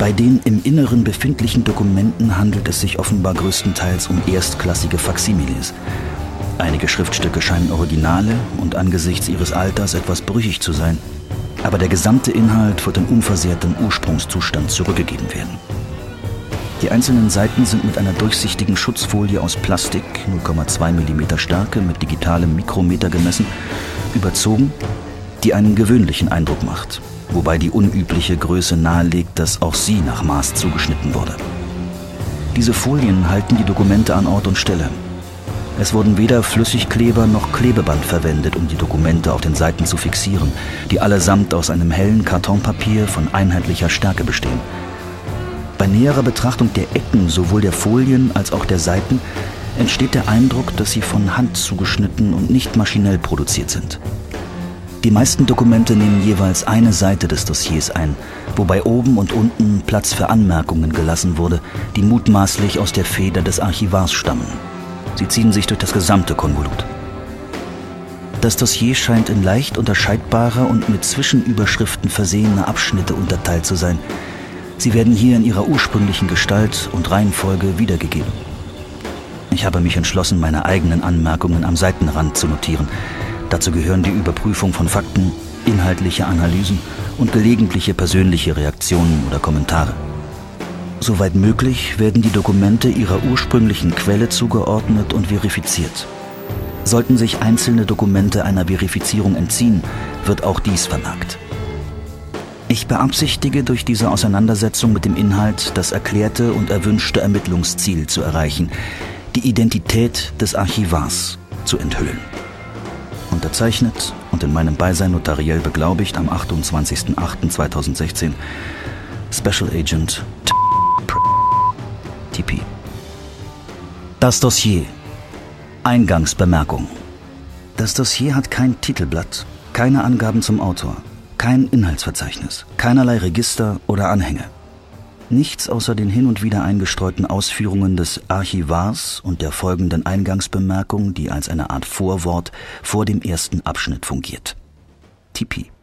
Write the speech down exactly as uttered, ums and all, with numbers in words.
Bei den im Inneren befindlichen Dokumenten handelt es sich offenbar größtenteils um erstklassige Faksimiles. Einige Schriftstücke scheinen Originale und angesichts ihres Alters etwas brüchig zu sein. Aber der gesamte Inhalt wird in unversehrtem Ursprungszustand zurückgegeben werden. Die einzelnen Seiten sind mit einer durchsichtigen Schutzfolie aus Plastik, null Komma zwei Millimeter Stärke, mit digitalem Mikrometer gemessen, überzogen, die einen gewöhnlichen Eindruck macht, wobei die unübliche Größe nahelegt, dass auch sie nach Maß zugeschnitten wurde. Diese Folien halten die Dokumente an Ort und Stelle. Es wurden weder Flüssigkleber noch Klebeband verwendet, um die Dokumente auf den Seiten zu fixieren, die allesamt aus einem hellen Kartonpapier von einheitlicher Stärke bestehen. Bei näherer Betrachtung der Ecken sowohl der Folien als auch der Seiten entsteht der Eindruck, dass sie von Hand zugeschnitten und nicht maschinell produziert sind. Die meisten Dokumente nehmen jeweils eine Seite des Dossiers ein, wobei oben und unten Platz für Anmerkungen gelassen wurde, die mutmaßlich aus der Feder des Archivars stammen. Sie ziehen sich durch das gesamte Konvolut. Das Dossier scheint in leicht unterscheidbare und mit Zwischenüberschriften versehene Abschnitte unterteilt zu sein. Sie werden hier in ihrer ursprünglichen Gestalt und Reihenfolge wiedergegeben. Ich habe mich entschlossen, meine eigenen Anmerkungen am Seitenrand zu notieren. Dazu gehören die Überprüfung von Fakten, inhaltliche Analysen und gelegentliche persönliche Reaktionen oder Kommentare. Soweit möglich werden die Dokumente ihrer ursprünglichen Quelle zugeordnet und verifiziert. Sollten sich einzelne Dokumente einer Verifizierung entziehen, wird auch dies vermerkt. Ich beabsichtige, durch diese Auseinandersetzung mit dem Inhalt das erklärte und erwünschte Ermittlungsziel zu erreichen, die Identität des Archivars zu enthüllen. Unterzeichnet und in meinem Beisein notariell beglaubigt am achtundzwanzigsten achten zweitausendsechzehn Special Agent T P. Das Dossier. Eingangsbemerkung. Das Dossier hat kein Titelblatt, keine Angaben zum Autor, kein Inhaltsverzeichnis, keinerlei Register oder Anhänge. Nichts außer den hin und wieder eingestreuten Ausführungen des Archivars und der folgenden Eingangsbemerkung, die als eine Art Vorwort vor dem ersten Abschnitt fungiert. T P.